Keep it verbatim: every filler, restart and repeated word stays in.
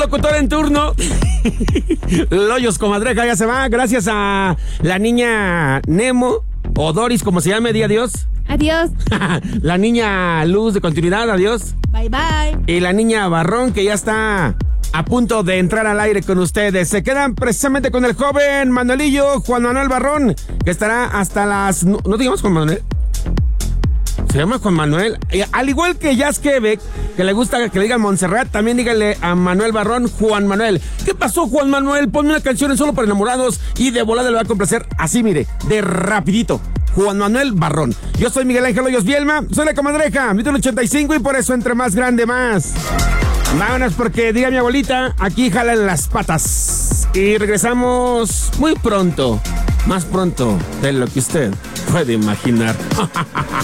locutor en turno. Loyos Comadreja ya se va. Gracias a la niña Nemo, o Doris, como se llame, di adiós. Adiós. La niña Luz de continuidad, adiós. Bye, bye. Y la niña Barrón, que ya está a punto de entrar al aire con ustedes. Se quedan precisamente con el joven Manuelillo, Juan Manuel Barrón, que estará hasta las... ¿No, ¿no digamos Juan Manuel? Se llama Juan Manuel. Eh, al igual que Jazz Quebec, que le gusta que le digan Montserrat, también díganle a Manuel Barrón, Juan Manuel. ¿Qué pasó, Juan Manuel? Ponme una canción en Solo para Enamorados y de volada le va a complacer así, mire, de rapidito. Juan Manuel Barrón. Yo soy Miguel Ángel Hoyos Bielma, soy la Comadreja, Víctor ochenta y cinco, y por eso entre más grande más. Vámonos, porque diga mi abuelita, aquí jalan las patas. Y regresamos muy pronto, más pronto de lo que usted puede imaginar.